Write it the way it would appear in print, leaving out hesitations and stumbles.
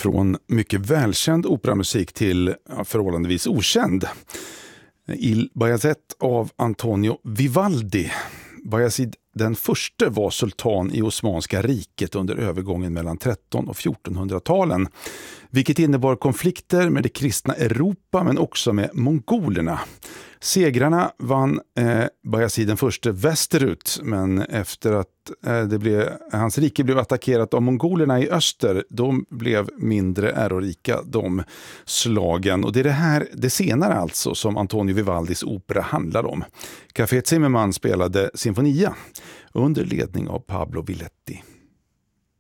Från mycket välkänd operamusik till förhållandevis okänd. Il Bayazet av Antonio Vivaldi. Bayezid den förste var sultan i Osmanska riket under övergången mellan 1300- och 1400-talen. Vilket innebar konflikter med det kristna Europa men också med mongolerna. Segrarna vann Bayezid den förste västerut, men efter att hans rike blev attackerat av mongolerna i öster, de blev mindre ärorika de slagen. Och det är det senare alltså som Antonio Vivaldis opera handlar om. Café Zimmermann spelade Sinfonia under ledning av Pablo Villetti.